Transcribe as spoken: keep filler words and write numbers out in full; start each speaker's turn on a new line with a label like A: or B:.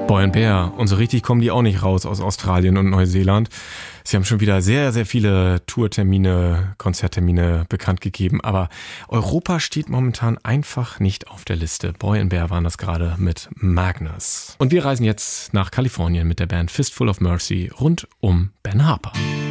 A: Boy and Bear. Und so richtig kommen die auch nicht raus aus Australien und Neuseeland. Sie haben schon wieder sehr, sehr viele Tourtermine, Konzerttermine bekannt gegeben. Aber Europa steht momentan einfach nicht auf der Liste. Boy and Bear waren das gerade mit Magnus. Und wir reisen jetzt nach Kalifornien mit der Band Fistful of Mercy rund um Ben Harper.